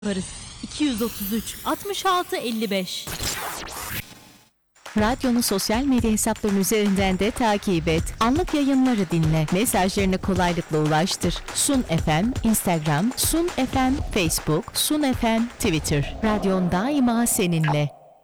Varız. 233 66 55. Radyonun sosyal medya hesapları üzerinden de takip et. Anlık yayınları dinle. Mesajlarını kolaylıkla ulaştır. Sun FM Instagram, Sun FM Facebook, Sun FM Twitter. Radyon daima seninle.